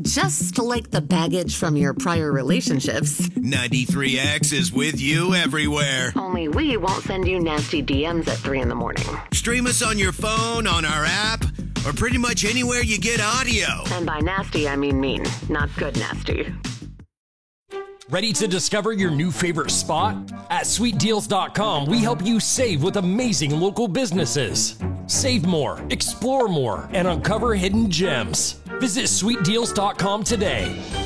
just like the baggage from your prior relationships. 93X is with you everywhere. Only we won't send you nasty DMs at 3 in the morning. Stream us on your phone, on our app, or pretty much anywhere you get audio. And by nasty, I mean mean, not good nasty. Ready to discover your new favorite spot? At sweetdeals.com, we help you save with amazing local businesses. Save more, explore more, and uncover hidden gems. Visit sweetdeals.com today.